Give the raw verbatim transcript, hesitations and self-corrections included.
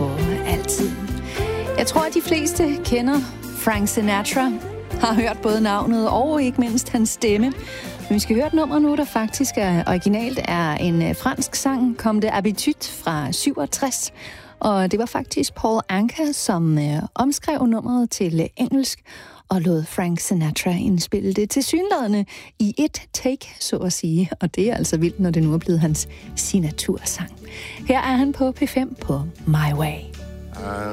på altid. Jeg tror, at de fleste kender Frank Sinatra, har hørt både navnet og ikke mindst hans stemme. Men vi skal høre et nummer nu, der faktisk er originalt er en fransk sang, Comme de Habitude fra syvogtres. Og det var faktisk Paul Anka, som øh, omskrev nummeret til engelsk og lod Frank Sinatra indspille det tilsyneladende i et take, så at sige. Og det er altså vildt, når det nu er blevet hans signatursang. Her er han på P fem på My Way. I